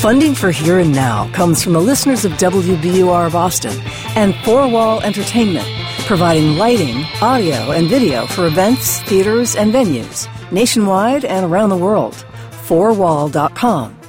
Funding for Here and Now comes from the listeners of WBUR Boston and Four Wall Entertainment, providing lighting, audio, and video for events, theaters, and venues nationwide and around the world. 4wall.com.